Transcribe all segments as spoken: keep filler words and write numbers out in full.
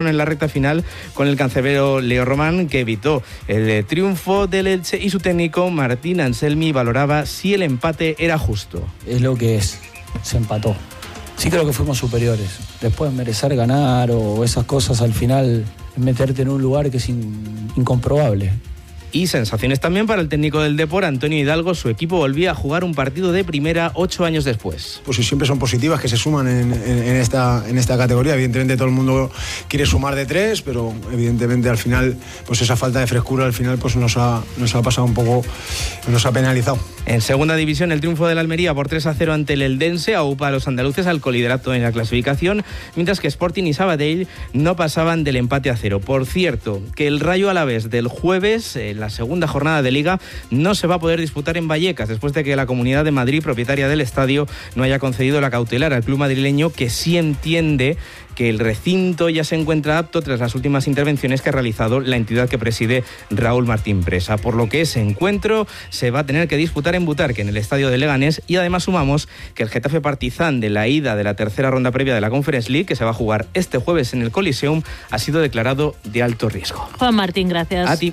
cruzaron en la recta final con el cancerbero Leo Román, que evitó el triunfo del Elche, y su técnico Martín Anselmi valoraba si el empate era justo. Es lo que es, se empató. Sí creo que fuimos superiores. Después merecer ganar o esas cosas, al final meterte en un lugar que es in, incomprobable. Y sensaciones también para el técnico del Depor, Antonio Hidalgo. Su equipo volvía a jugar un partido de primera ocho años después. Pues siempre son positivas que se suman en, en, en, esta, en esta categoría. Evidentemente todo el mundo quiere sumar de tres, pero evidentemente al final pues esa falta de frescura al final pues nos ha, nos ha pasado un poco, nos ha penalizado. En segunda división, el triunfo del Almería por tres a cero ante el Eldense aupa a los andaluces al coliderato en la clasificación, mientras que Sporting y Sabadell no pasaban del empate a cero. Por cierto, que el Rayo Alavés del jueves, en la segunda jornada de Liga, no se va a poder disputar en Vallecas, después de que la Comunidad de Madrid, propietaria del estadio, no haya concedido la cautelar al club madrileño, que sí entiende que el recinto ya se encuentra apto tras las últimas intervenciones que ha realizado la entidad que preside Raúl Martín Presa, por lo que ese encuentro se va a tener que disputar en Butarque, en el estadio de Leganés. Y además sumamos que el Getafe Partizan de la ida de la tercera ronda previa de la Conference League, que se va a jugar este jueves en el Coliseum, ha sido declarado de alto riesgo. Juan Martín, gracias. A ti.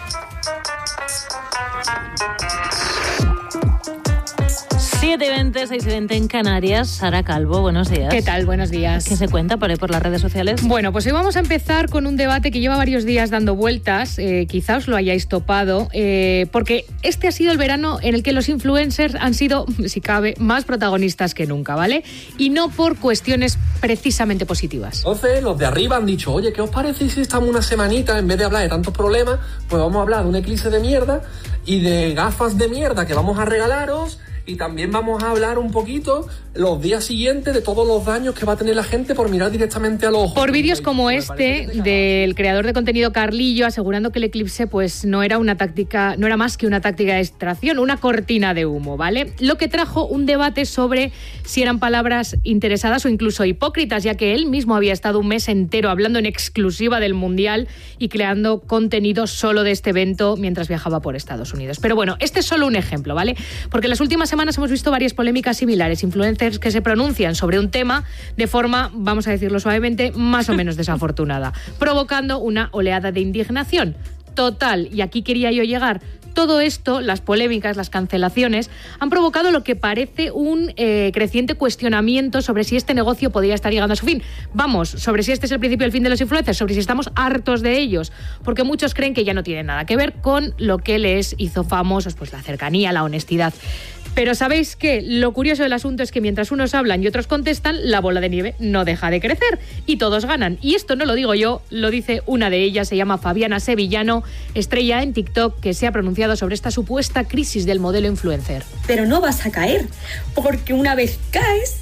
siete y veinte, seis y veinte en Canarias. Sara Calvo, buenos días. ¿Qué tal? Buenos días. ¿Qué se cuenta por ahí por las redes sociales? Bueno, pues hoy vamos a empezar con un debate que lleva varios días dando vueltas. Eh, quizá os lo hayáis topado, eh, porque este ha sido el verano en el que los influencers han sido, si cabe, más protagonistas que nunca, ¿vale? Y no por cuestiones precisamente positivas. Entonces, los de arriba han dicho, oye, ¿qué os parece si estamos una semanita, en vez de hablar de tantos problemas, pues vamos a hablar de un eclipse de mierda y de gafas de mierda que vamos a regalaros? Y también vamos a hablar un poquito los días siguientes de todos los daños que va a tener la gente por mirar directamente a los ojos. Por vídeos como este del creador de contenido Carlillo, asegurando que el eclipse pues no era una táctica, no era más que una táctica de extracción, una cortina de humo, ¿vale? Lo que trajo un debate sobre si eran palabras interesadas o incluso hipócritas, ya que él mismo había estado un mes entero hablando en exclusiva del Mundial y creando contenido solo de este evento mientras viajaba por Estados Unidos. Pero bueno, este es solo un ejemplo, ¿vale? Porque en las últimas semanas hemos visto varias polémicas similares, influencers que se pronuncian sobre un tema de forma, vamos a decirlo suavemente, más o menos desafortunada, provocando una oleada de indignación. Total, y aquí quería yo llegar, todo esto, las polémicas, las cancelaciones, han provocado lo que parece un eh, creciente cuestionamiento sobre si este negocio podría estar llegando a su fin. Vamos, sobre si este es el principio del fin de los influencers, sobre si estamos hartos de ellos, porque muchos creen que ya no tienen nada que ver con lo que les hizo famosos, pues la cercanía, la honestidad. Pero ¿sabéis qué? Lo curioso del asunto es que mientras unos hablan y otros contestan, la bola de nieve no deja de crecer y todos ganan. Y esto no lo digo yo, lo dice una de ellas, se llama Fabiana Sevillano, estrella en TikTok, que se ha pronunciado sobre esta supuesta crisis del modelo influencer. Pero no vas a caer, porque una vez caes,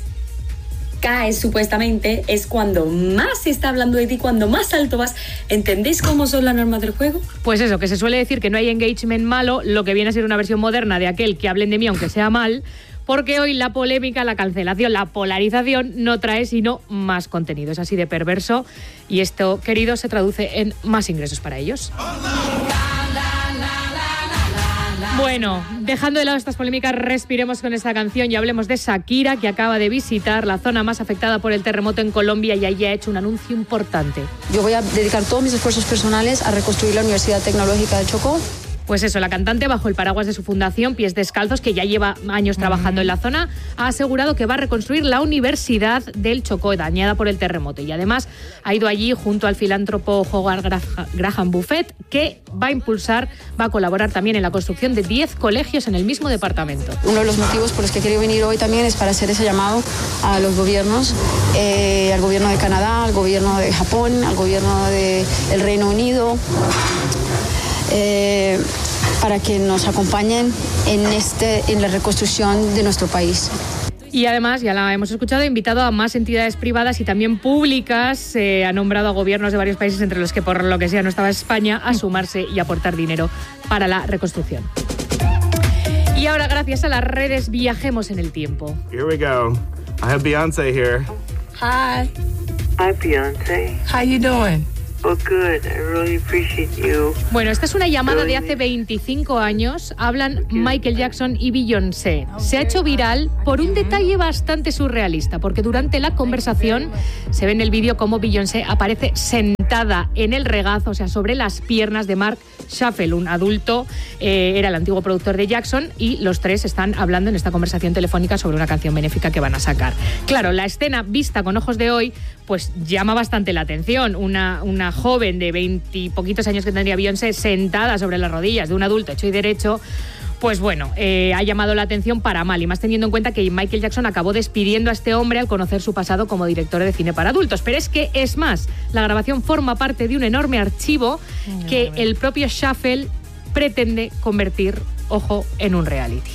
caes supuestamente, es cuando más se está hablando de ti, cuando más alto vas. ¿Entendéis cómo son las normas del juego? Pues eso, que se suele decir que no hay engagement malo, lo que viene a ser una versión moderna de aquel que hablen de mí aunque sea mal, porque hoy la polémica, la cancelación, la polarización no trae sino más contenido. Es así de perverso y esto, querido, se traduce en más ingresos para ellos. Bueno, dejando de lado estas polémicas, respiremos con esta canción y hablemos de Shakira, que acaba de visitar la zona más afectada por el terremoto en Colombia y allí ha hecho un anuncio importante. Yo voy a dedicar todos mis esfuerzos personales a reconstruir la Universidad Tecnológica de Chocó. Pues eso, la cantante, bajo el paraguas de su fundación Pies Descalzos, que ya lleva años trabajando en la zona, ha asegurado que va a reconstruir la Universidad del Chocó, dañada por el terremoto. Y además ha ido allí junto al filántropo Howard Graham Buffett, que va a impulsar, va a colaborar también en la construcción de diez colegios en el mismo departamento. Uno de los motivos por los que he querido venir hoy también es para hacer ese llamado a los gobiernos, eh, al gobierno de Canadá, al gobierno de Japón, al gobierno del Reino Unido, Eh, para que nos acompañen en, este, en la reconstrucción de nuestro país. Y además, ya la hemos escuchado, ha invitado a más entidades privadas y también públicas, eh, ha nombrado a gobiernos de varios países, entre los que por lo que sea no estaba España, a sumarse y aportar dinero para la reconstrucción. Y ahora, gracias a las redes, viajemos en el tiempo. Here we go. I have Beyoncé here. Hi. Hi, Beyoncé. How you doing? Oh, good. I really appreciate you. Bueno, esta es una llamada de hace veinticinco años. Hablan Michael Jackson y Beyoncé. Se ha hecho viral por un detalle bastante surrealista, porque durante la conversación se ve en el vídeo cómo Beyoncé aparece sentada sentada en el regazo, o sea, sobre las piernas de Mark Schaffel, un adulto, eh, era el antiguo productor de Jackson, y los tres están hablando en esta conversación telefónica sobre una canción benéfica que van a sacar. Claro, la escena vista con ojos de hoy pues llama bastante la atención. Una, una joven de veintipoquitos años que tendría Beyoncé sentada sobre las rodillas de un adulto hecho y derecho, pues bueno, eh, ha llamado la atención para mal, y más teniendo en cuenta que Michael Jackson acabó despidiendo a este hombre al conocer su pasado como director de cine para adultos. Pero es que, es más, la grabación forma parte de un enorme archivo que el propio Schaffel pretende convertir, ojo, en un reality.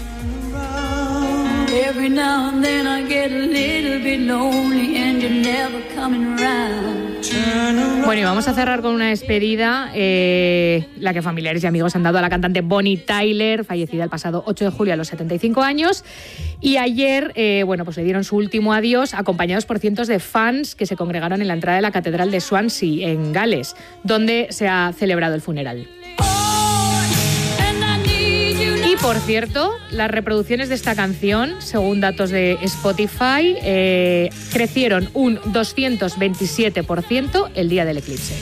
Every now and then I get a little bit lonely and you're never coming around. Bueno, y vamos a cerrar con una despedida, eh, la que familiares y amigos han dado a la cantante Bonnie Tyler, fallecida el pasado ocho de julio a los setenta y cinco años. Y ayer, eh, bueno, pues le dieron su último adiós, acompañados por cientos de fans que se congregaron en la entrada de la Catedral de Swansea, en Gales, donde se ha celebrado el funeral. Por cierto, las reproducciones de esta canción, según datos de Spotify, eh, crecieron un doscientos veintisiete por ciento el día del eclipse.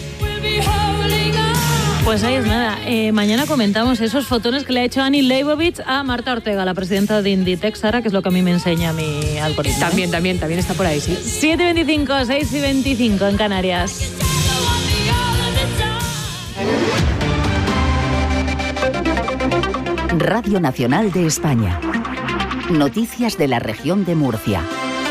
Pues ahí es nada. Eh, mañana comentamos esos fotones que le ha hecho Annie Leibovitz a Marta Ortega, la presidenta de Inditex, Sara, que es lo que a mí me enseña mi algoritmo. También, también, también está por ahí, sí. siete veinticinco, seis y veinticinco en Canarias. Radio Nacional de España. Noticias de la región de Murcia.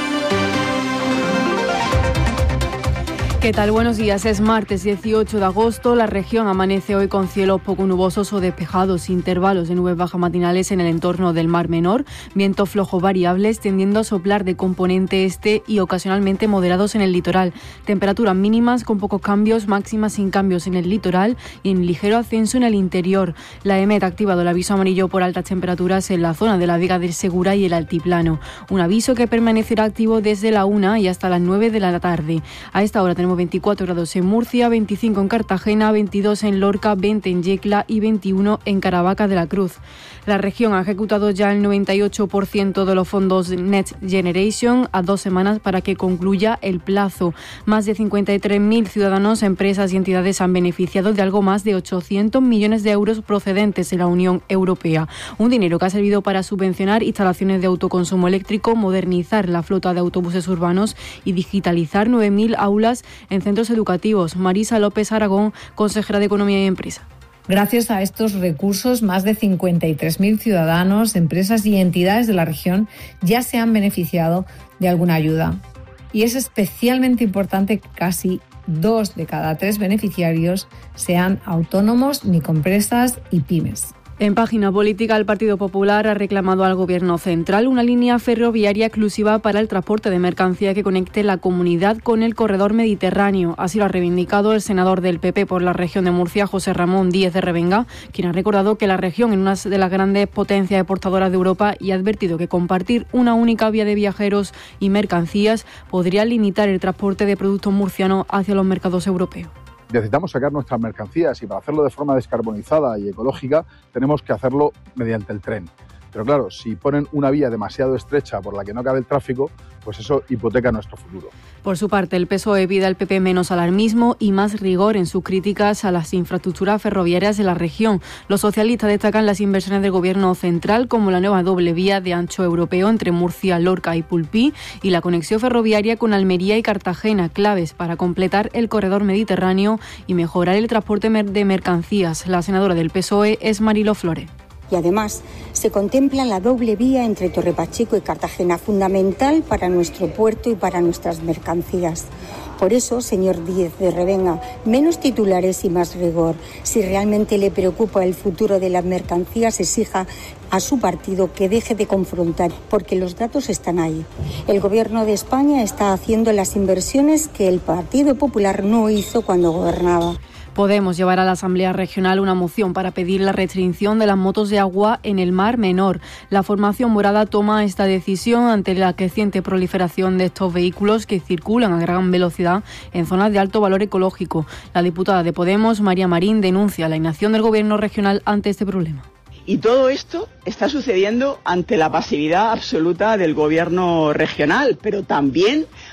¿Qué tal? Buenos días. Es martes dieciocho de agosto. La región amanece hoy con cielos poco nubosos o despejados, intervalos de nubes bajas matinales en el entorno del Mar Menor, vientos flojos variables tendiendo a soplar de componente este y ocasionalmente moderados en el litoral. Temperaturas mínimas con pocos cambios, máximas sin cambios en el litoral y en ligero ascenso en el interior. La EMET ha activado el aviso amarillo por altas temperaturas en la zona de la Vega del Segura y el Altiplano. Un aviso que permanecerá activo desde la una y hasta las nueve de la tarde. A esta hora tenemos veinticuatro grados en Murcia, veinticinco en Cartagena, veintidós en Lorca, veinte en Yecla y veintiuno en Caravaca de la Cruz. La región ha ejecutado ya el noventa y ocho por ciento de los fondos Next Generation a dos semanas para que concluya el plazo. Más de cincuenta y tres mil ciudadanos, empresas y entidades han beneficiado de algo más de ochocientos millones de euros procedentes de la Unión Europea. Un dinero que ha servido para subvencionar instalaciones de autoconsumo eléctrico, modernizar la flota de autobuses urbanos y digitalizar nueve mil aulas en centros educativos. Marisa López Aragón, consejera de Economía y Empresa. Gracias a estos recursos, más de cincuenta y tres mil ciudadanos, empresas y entidades de la región ya se han beneficiado de alguna ayuda. Y es especialmente importante que casi dos de cada tres beneficiarios sean autónomos, microempresas y pymes. En página política, el Partido Popular ha reclamado al Gobierno central una línea ferroviaria exclusiva para el transporte de mercancía que conecte la comunidad con el corredor mediterráneo. Así lo ha reivindicado el senador del P P por la región de Murcia, José Ramón Díez de Revenga, quien ha recordado que la región es una de las grandes potencias exportadoras de Europa y ha advertido que compartir una única vía de viajeros y mercancías podría limitar el transporte de productos murcianos hacia los mercados europeos. Necesitamos sacar nuestras mercancías y para hacerlo de forma descarbonizada y ecológica tenemos que hacerlo mediante el tren. Pero claro, si ponen una vía demasiado estrecha por la que no cabe el tráfico, pues eso hipoteca nuestro futuro. Por su parte, el P S O E pide al P P menos alarmismo y más rigor en sus críticas a las infraestructuras ferroviarias de la región. Los socialistas destacan las inversiones del Gobierno central, como la nueva doble vía de ancho europeo entre Murcia, Lorca y Pulpí y la conexión ferroviaria con Almería y Cartagena, claves para completar el corredor mediterráneo y mejorar el transporte de mercancías. La senadora del P S O E es Marilo Flores. Y además se contempla la doble vía entre Torrepacheco y Cartagena, fundamental para nuestro puerto y para nuestras mercancías. Por eso, señor Díez de Revenga, menos titulares y más rigor. Si realmente le preocupa el futuro de las mercancías, exija a su partido que deje de confrontar, porque los datos están ahí. El Gobierno de España está haciendo las inversiones que el Partido Popular no hizo cuando gobernaba. Podemos llevar a la Asamblea Regional una moción para pedir la restricción de las motos de agua en el Mar Menor. La formación morada toma esta decisión ante la creciente proliferación de estos vehículos que circulan a gran velocidad en zonas de alto valor ecológico. La diputada de Podemos, María Marín, denuncia la inacción del Gobierno regional ante este problema. Y todo esto está sucediendo ante la pasividad absoluta del Gobierno regional, pero también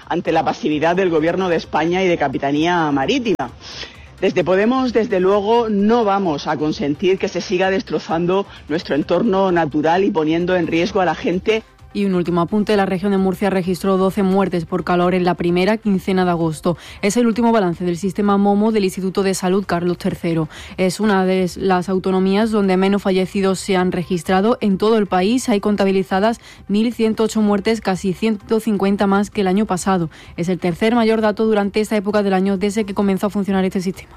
ante la pasividad del Gobierno de España y de Capitanía Marítima. Desde Podemos, desde luego, no vamos a consentir que se siga destrozando nuestro entorno natural y poniendo en riesgo a la gente. Y un último apunte, la región de Murcia registró doce muertes por calor en la primera quincena de agosto. Es el último balance del sistema MOMO del Instituto de Salud Carlos tercero. Es una de las autonomías donde menos fallecidos se han registrado en todo el país. Hay contabilizadas mil ciento ocho muertes, casi ciento cincuenta más que el año pasado. Es el tercer mayor dato durante esta época del año desde que comenzó a funcionar este sistema.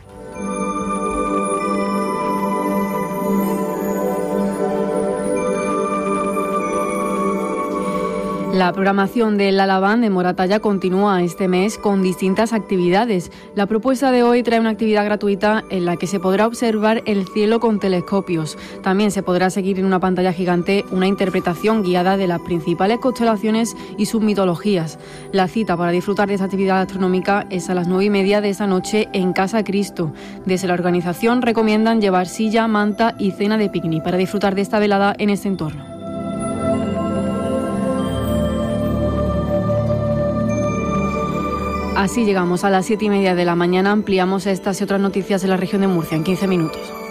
La programación del Alaván de Moratalla continúa este mes con distintas actividades. La propuesta de hoy trae una actividad gratuita en la que se podrá observar el cielo con telescopios. También se podrá seguir en una pantalla gigante una interpretación guiada de las principales constelaciones y sus mitologías. La cita para disfrutar de esta actividad astronómica es a las nueve y media de esta noche en Casa Cristo. Desde la organización recomiendan llevar silla, manta y cena de picnic para disfrutar de esta velada en este entorno. Así llegamos a las siete y media de la mañana. Ampliamos estas y otras noticias de la región de Murcia en quince minutos.